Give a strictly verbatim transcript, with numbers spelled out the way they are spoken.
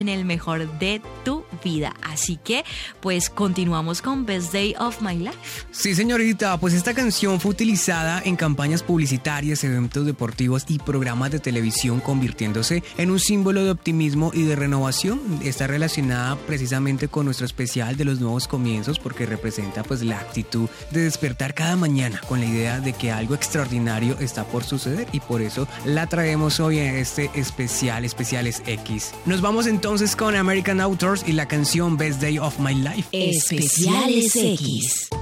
en el mejor de tu vida. Así que, pues, continuamos con Best Day of My Life. Sí, señorita, pues esta canción fue utilizada en campañas publicitarias, eventos deportivos y programas de televisión, convirtiéndose en un símbolo de optimismo y de renovación. Está relacionada precisamente con nuestro especial de los nuevos comienzos, porque representa pues la actitud de despertar cada mañana con la idea de que algo extraordinario está por suceder, y por eso la traemos hoy en este especial, Especiales X. Nos vamos entonces Entonces con American Outdoors y la canción Best Day of My Life. Especiales X.